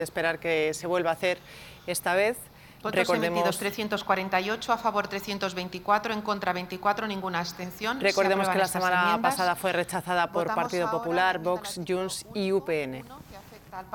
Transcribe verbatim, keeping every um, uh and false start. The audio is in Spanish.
Esperar que se vuelva a hacer esta vez. Votos Recordemos, emitidos trescientos cuarenta y ocho, a favor trescientos veinticuatro, en contra veinticuatro, ninguna abstención. recordemos que la estas semana enmiendas. pasada fue rechazada por Votamos Partido ahora Popular, la enmienda Vox, al artículo Junts y U P N. uno, que